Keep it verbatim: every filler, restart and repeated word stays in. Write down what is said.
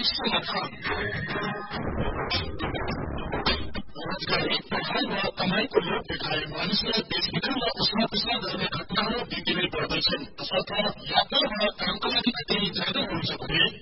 समर्थन रोजगारी पढाइ र कमाईको लोभ देखाए मानिसलाई देशभित्र उसमा पुस्ना गर्ने घटनाहरू दिनदिनै बढ्दैछन्। तसर्थ यात्रा र कामका लागि कतै जाँदै हुन्छ भने